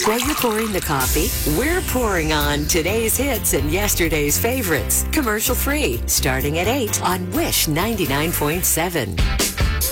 While you're pouring the coffee, we're pouring on today's hits and yesterday's favorites. Commercial free, starting at 8 on Wish 99.7.